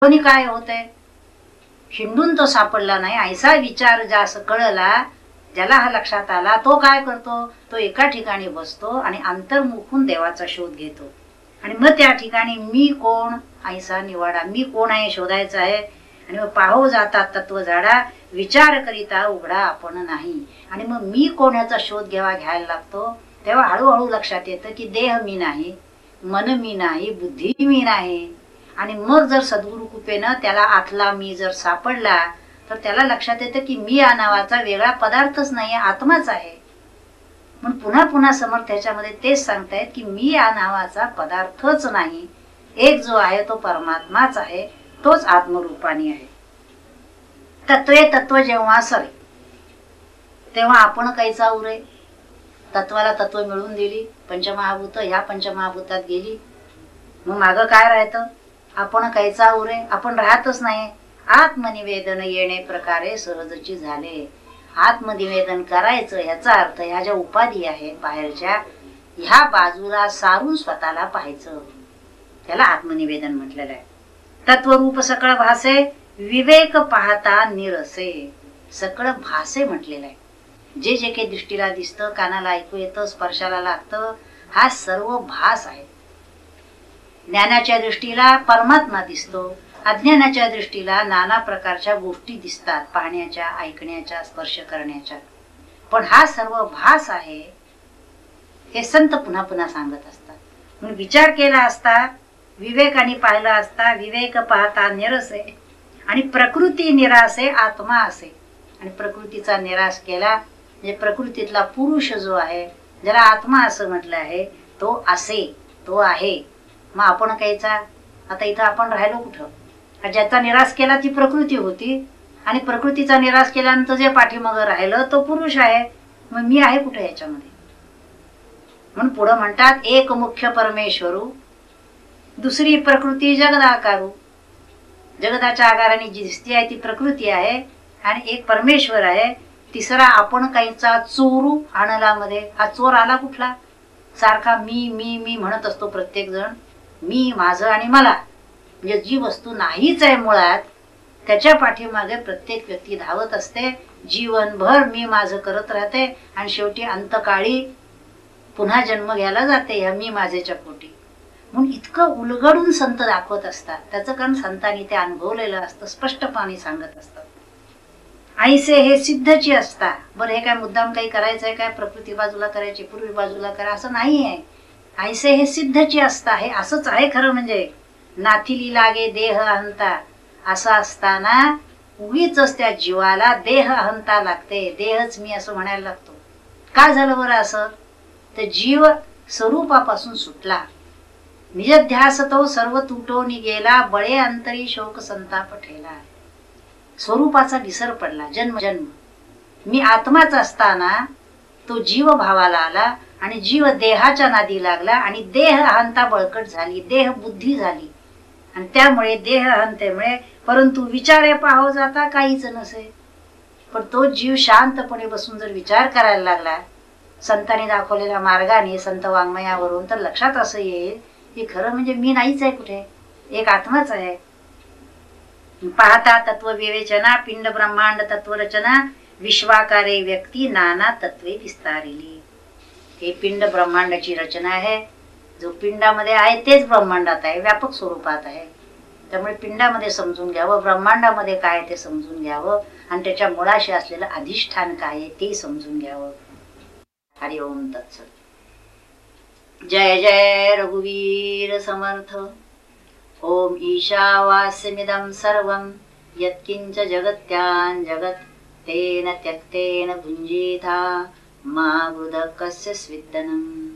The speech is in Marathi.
कोणी काय होतंय, हिंडून तो सापडला नाही. ऐसा विचार ज्यास कळला, ज्याला हा लक्षात आला, तो काय करतो, तो एका ठिकाणी बसतो आणि अंतर्मुखून देवाचा शोध घेतो. आणि मग त्या ठिकाणी मी कोण ऐसा निवाडा, मी कोण आहे शोधायचं आहे. आणि मग पाहो जाता तत्व झाडा, विचार करिता उघडा आपण नाही. आणि मग मी कोण याचा शोध घ्यायला लागतो. तेव्हा हळूहळू लक्षात येतं की देह मी नाही, मन मी नाही, बुद्धी मी नाही. आणि मग जर सद्गुरु कृपेनं त्याला आतला मी जर सापडला, तर त्याला लक्षात येतं की मी या नावाचा वेगळा पदार्थच नाही, आत्माच आहे. म्हणून पुन्हा पुन्हा समर्थ त्याच्यामध्ये तेच सांगतायत की मी या नावाचा पदार्थच नाही, एक जो आहे तो परमात्माच आहे, तोच आत्मरूपाने आहे. तत्वे तत्व जेव्हा सरे, तेव्हा आपण कैचा उरे. तत्वाला तत्व मिळून दिली, पंचमहाभूत ह्या पंचमहाभूतात गेली, मग मागं काय राहतं, आपण कैचा उरे, आपण राहतच नाही. आत्मनिवेदन येणे प्रकारे सहजची झाले. आत्मनिवेदन करायचं याचा अर्थ ह्या ज्या उपाधी आहेत बाहेरच्या, ह्या बाजूला सारून स्वतःला पाहायचं, त्याला आत्मनिवेदन म्हटलेलं आहे. तत्वरूप सकळ भासे, विवेक पाहता निरसे. सकळ भासे म्हटलेलं आहे. जे जे काही दृष्टीला दिसतं, कानाला ऐकू येतं, स्पर्शाला लागतं, हा सर्व भास आहे. ज्ञानाच्या दृष्टीला परमात्मा दिसतो, अज्ञानाच्या दृष्टीला नाना प्रकारच्या गोष्टी दिसतात, पाहण्याच्या, ऐकण्याच्या, स्पर्श करण्याच्या. पण हा सर्व भास आहे हे संत पुन्हा पुन्हा सांगत असतात. म्हणून विचार केला असता, विवेकाने पाहिला असता, विवेक पाहता निरसे आणि प्रकृती निरासे आत्मा असे. आणि प्रकृतीचा निराश केला म्हणजे प्रकृतीतला पुरुष जो आहे, ज्याला आत्मा असं म्हटलं आहे, तो असे, तो आहे. मग आपण कायचा, आता इथं आपण राहिलो कुठं, ज्याचा निराश केला ती प्रकृती होती, आणि प्रकृतीचा निराश केल्यानंतर जे पाठीमागं राहिलं तो पुरुष आहे. मग मी आहे कुठे याच्यामध्ये. म्हणून पुढं म्हणतात एक मुख्य परमेश्वरू, दुसरी प्रकृती जगदाकारू. जगदाच्या आकाराने जी दिसती आहे ती प्रकृती आहे, आणि एक परमेश्वर आहे. तिसरा आपण काहीचा चोरू आणला मध्ये. हा चोर आला कुठला, सारखा मी मी मी म्हणत असतो प्रत्येक जण, मी, माझं आणि मला. म्हणजे जी वस्तू नाहीच आहे मुळात, त्याच्या पाठीमागे प्रत्येक व्यक्ती धावत असते. जीवनभर मी माझं करत राहते आणि शेवटी अंतकाळी पुन्हा जन्म घ्यायला जाते या मी माझेच्या पोटी. म्हणून इतकं उलगडून संत दाखवत असतात. त्याचं कारण संतांनी ते अनुभवलेलं असतं, स्पष्टपणे सांगत असतात. ऐसे हे सिद्धची असता. बरं, हे काय मुद्दाम काही करायचंय काय, प्रकृती बाजूला करायची, पूर्वी बाजूला करा, असं नाही आहे. ऐसे हे सिद्धची असता, हे असंच आहे खरं. म्हणजे नाथिली लागे देह अहंता, असं असताना उगीच त्या जीवाला देह अहंता लागते, देहच मी असं म्हणायला लागतो. काय झालं बरं असं, तर जीव स्वरूपापासून सुटला. निजध्यास तो सर्व तुटोनी गेला, बळे अंतरी शोक संताप ठेला. स्वरूपाचा विसर पडला, जन्म जन्म. मी आत्माच असताना तो जीव भावाला आला, आणि जीव देहाच्या नादी लागला, आणि देह अहंता बळकट झाली, देह बुद्धी झाली. आणि त्यामुळे देह अहंतेमुळे, परंतु विचारे पाहो जाता काहीच नसे. पण तो जीव शांतपणे बसून जर विचार करायला लागला संतांनी दाखवलेल्या मार्गाने, संत वाङ्मयावरून, तर लक्षात असं येईल की खरं म्हणजे मी नाहीच आहे कुठे, एक आत्माच आहे. पाहता तत्व विवेचना, पिंड ब्रह्मांड तत्वरचना, विश्वाकारे व्यक्ती नाना तत्वे विस्तारिली. हे पिंड ब्रह्मांडाची रचना आहे. जो पिंडामध्ये आहे तेच ब्रह्मांडात आहे, व्यापक स्वरूपात आहे. त्यामुळे पिंडामध्ये समजून घ्यावं, ब्रह्मांडामध्ये काय आहे ते समजून घ्यावं, आणि त्याच्या मुळाशी असलेलं अधिष्ठान काय आहे ते समजून घ्यावं. हरि ओम तत्सत. जय जय रघुवीर समर्थ. ओम ईशावास्यमिदं सर्वं यत्किंच जगत्यां जगत् तेन त्यक्तेन भुञ्जीथा मा वृदः कस्य स्विद्दनम्.